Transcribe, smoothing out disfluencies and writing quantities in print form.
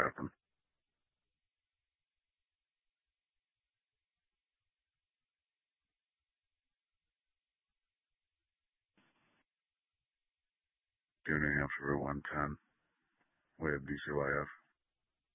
drafting. Do New Hampshire 110. We have BCYF.